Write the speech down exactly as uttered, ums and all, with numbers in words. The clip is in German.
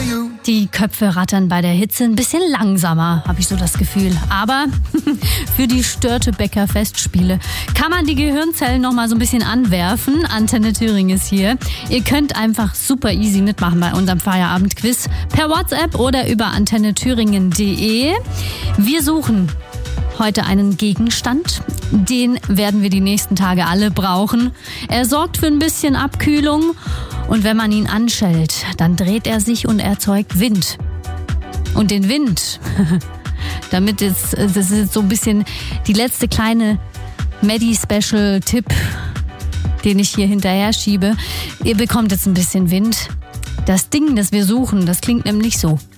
Die Köpfe rattern bei der Hitze ein bisschen langsamer, habe ich so das Gefühl. Aber für die Störtebeker-Festspiele kann man die Gehirnzellen noch mal so ein bisschen anwerfen. Antenne Thüringen ist hier. Ihr könnt einfach super easy mitmachen bei unserem Feierabendquiz per WhatsApp oder über antenne thüringen punkt de. Wir suchen heute einen Gegenstand. Den werden wir die nächsten Tage alle brauchen. Er sorgt für ein bisschen Abkühlung. Und wenn man ihn anschellt, dann dreht er sich und erzeugt Wind. Und den Wind, damit jetzt, das ist jetzt so ein bisschen die letzte kleine Medi-Special-Tipp, den ich hier hinterher schiebe. Ihr bekommt jetzt ein bisschen Wind. Das Ding, das wir suchen, das klingt nämlich so.